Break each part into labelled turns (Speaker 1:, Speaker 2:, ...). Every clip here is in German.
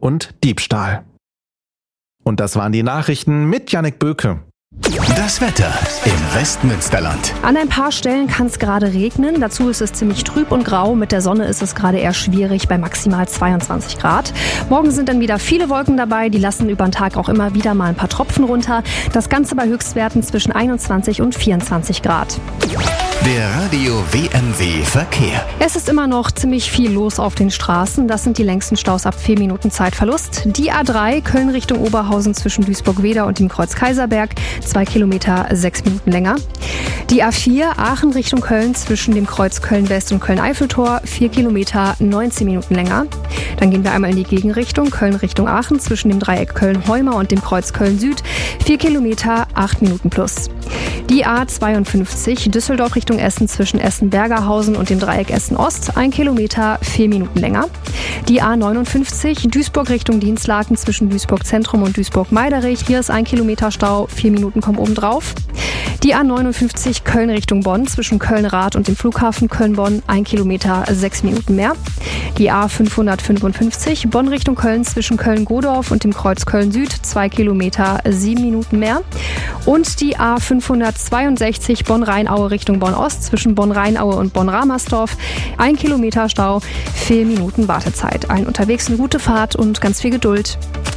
Speaker 1: und Diebstahl. Und das waren die Nachrichten mit Jannik Böke.
Speaker 2: Das Wetter im Westmünsterland.
Speaker 3: An ein paar Stellen kann es gerade regnen. Dazu ist es ziemlich trüb und grau. Mit der Sonne ist es gerade eher schwierig bei maximal 22 Grad. Morgen sind dann wieder viele Wolken dabei. Die lassen über den Tag auch immer wieder mal ein paar Tropfen runter. Das Ganze bei Höchstwerten zwischen 21 und 24 Grad.
Speaker 2: Der Radio WMW Verkehr.
Speaker 3: Es ist immer noch ziemlich viel los auf den Straßen. Das sind die längsten Staus ab 4 Minuten Zeitverlust. Die A3 Köln Richtung Oberhausen zwischen Duisburg-Wedau und dem Kreuz Kaiserberg, 2 Kilometer, 6 Minuten länger. Die A4 Aachen Richtung Köln zwischen dem Kreuz Köln-West und Köln-Eiffeltor, 4 Kilometer, 19 Minuten länger. Dann gehen wir einmal in die Gegenrichtung, Köln Richtung Aachen zwischen dem Dreieck Köln-Heumer und dem Kreuz Köln-Süd, 4 Kilometer, 8 Minuten plus. Die A52 Düsseldorf Richtung Essen zwischen Essen-Bergerhausen und dem Dreieck Essen-Ost, 1 Kilometer, 4 Minuten länger. Die A59 Duisburg Richtung Dinslaken zwischen Duisburg-Zentrum und Duisburg-Meiderich, hier ist 1 Kilometer Stau, 4 Minuten kommen oben drauf. Die A59 Köln Richtung Bonn zwischen Köln-Rath und dem Flughafen Köln-Bonn, 1 Kilometer, 6 Minuten mehr. Die A555 Bonn Richtung Köln zwischen Köln-Godorf und dem Kreuz Köln-Süd, 2 Kilometer, 7 Minuten mehr. Und die A562 Bonn-Rheinaue Richtung Bonn-Ost zwischen Bonn-Rheinaue und Bonn-Ramersdorf, 1 Kilometer Stau, 4 Minuten Wartezeit. Allen unterwegs eine gute Fahrt und ganz viel Geduld.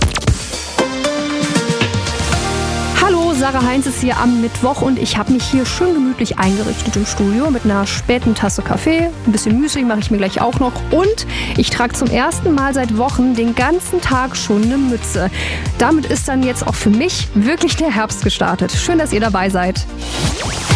Speaker 3: Hallo, Sarah Heinz ist hier am Mittwoch und ich habe mich hier schön gemütlich eingerichtet im Studio mit einer späten Tasse Kaffee. Ein bisschen Müsli mache ich mir gleich auch noch und ich trage zum ersten Mal seit Wochen den ganzen Tag schon eine Mütze. Damit ist dann jetzt auch für mich wirklich der Herbst gestartet. Schön, dass ihr dabei seid.